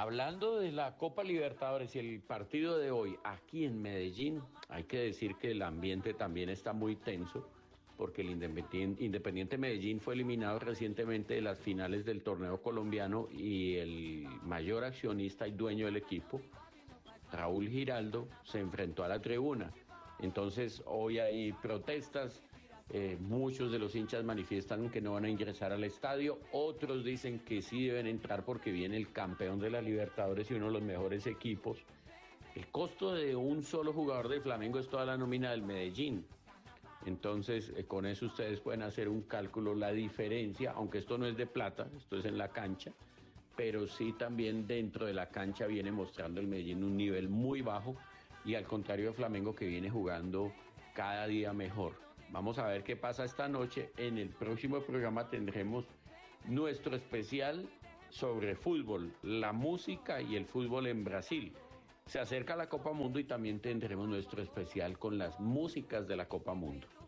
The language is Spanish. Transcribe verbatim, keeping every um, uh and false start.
Hablando de la Copa Libertadores y el partido de hoy aquí en Medellín, hay que decir que el ambiente también está muy tenso porque el Independiente, Independiente Medellín fue eliminado recientemente de las finales del torneo colombiano y el mayor accionista y dueño del equipo, Raúl Giraldo, se enfrentó a la tribuna. Entonces hoy hay protestas. Eh, muchos de los hinchas manifiestan que no van a ingresar al estadio, otros dicen que sí deben entrar porque viene el campeón de la Libertadores y uno de los mejores equipos. El costo de un solo jugador de Flamengo es toda la nómina del Medellín. Entonces, eh, con eso ustedes pueden hacer un cálculo, la diferencia, aunque esto no es de plata, esto es en la cancha, pero sí también dentro de la cancha viene mostrando el Medellín un nivel muy bajo y al contrario de Flamengo que viene jugando cada día mejor. Vamos a ver qué pasa esta noche. En el próximo programa tendremos nuestro especial sobre fútbol, la música y el fútbol en Brasil. Se acerca la Copa Mundo y también tendremos nuestro especial con las músicas de la Copa Mundo.